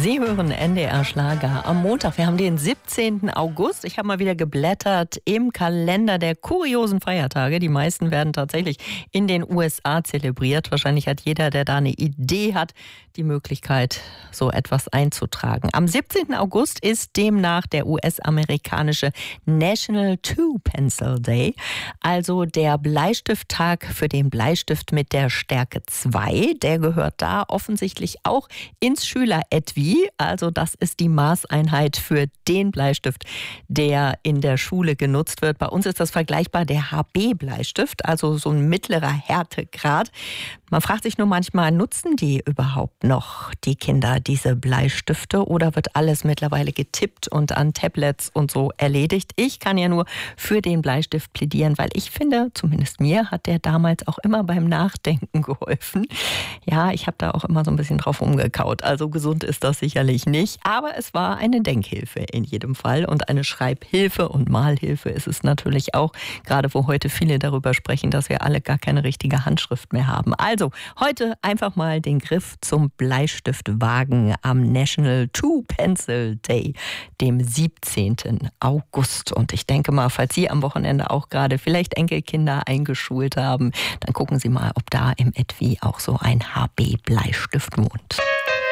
Sie hören NDR Schlager am Montag. Wir haben den 17. August. Ich habe mal wieder geblättert im Kalender der kuriosen Feiertage. Die meisten werden tatsächlich in den USA zelebriert. Wahrscheinlich hat jeder, der da eine Idee hat, die Möglichkeit, so etwas einzutragen. Am 17. August ist demnach der US-amerikanische National Two Pencil Day, also der Bleistifttag für den Bleistift mit der Stärke 2. Der gehört da offensichtlich auch ins Schüler-Etui. Also das ist die Maßeinheit für den Bleistift, der in der Schule genutzt wird. Bei uns ist das vergleichbar der HB-Bleistift, also so ein mittlerer Härtegrad. Man fragt sich nur manchmal, nutzen die überhaupt noch, die Kinder, diese Bleistifte, oder wird alles mittlerweile getippt und an Tablets und so erledigt? Ich kann ja nur für den Bleistift plädieren, weil ich finde, zumindest mir hat der damals auch immer beim Nachdenken geholfen. Ja, ich habe da auch immer so ein bisschen drauf umgekaut. Also gesund ist das sicherlich nicht, aber es war eine Denkhilfe in jedem Fall und eine Schreibhilfe und Malhilfe ist es natürlich auch, gerade wo heute viele darüber sprechen, dass wir alle gar keine richtige Handschrift mehr haben. Also heute einfach mal den Griff zum Bleistift wagen am National Two Pencil Day, dem 17. August. Und ich denke mal, falls Sie am Wochenende auch gerade vielleicht Enkelkinder eingeschult haben, dann gucken Sie mal, ob da im Etui auch so ein HB-Bleistift wohnt.